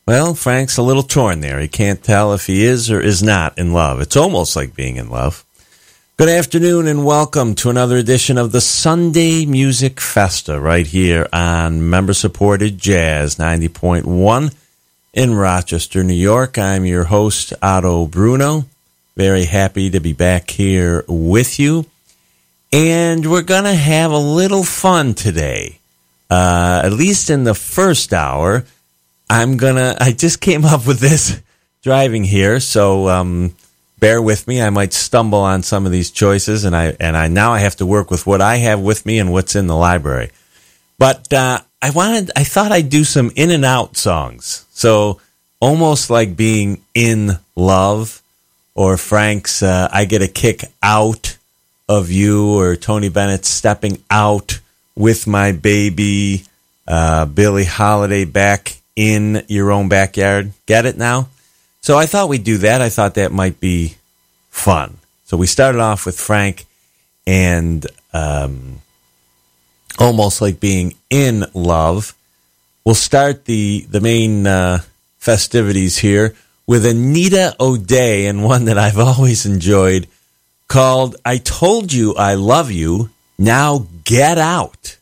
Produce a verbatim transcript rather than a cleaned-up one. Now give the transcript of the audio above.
Well, Frank's a little torn there. He can't tell if he is or is not in love. It's almost like being in love. Good afternoon and welcome to another edition of the Sunday Music Festa right here on member-supported Jazz ninety point one in Rochester, New York. I'm your host, Otto Bruno. Very happy to be back here with you. And we're going to have a little fun today. Uh, at least in the first hour, I'm going to, I just came up with this driving here, so um, bear with me. I might stumble on some of these choices, and I and I now I have to work with what I have with me and what's in the library. But uh, I wanted, I thought I'd do some in and out songs. So almost like being in love, or Frank's uh, I Get a Kick Out of You, or Tony Bennett's Stepping Out with My Baby, uh, Billie Holiday, Back in Your Own Backyard. Get it now? So I thought we'd do that. I thought that might be fun. So we started off with Frank and um, almost like being in love. We'll start the, the main uh, festivities here with Anita O'Day, and one that I've always enjoyed, called I Told You I Love You, Now Get Out.